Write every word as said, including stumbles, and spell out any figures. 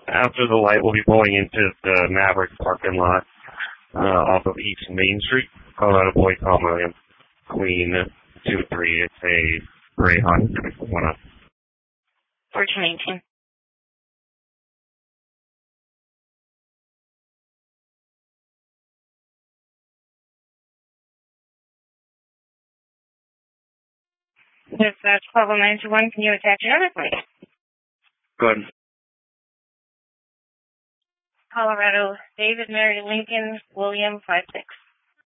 After the light, we'll be pulling into the Maverick parking lot uh, off of East Main Street. Colorado Boy, Comma, Queen two three. It's a gray Honda Civic. One up. fourteen eighteen. If that's twelve oh nine two one, can you attach your other plate? Go ahead. Colorado, David Mary Lincoln, William five six.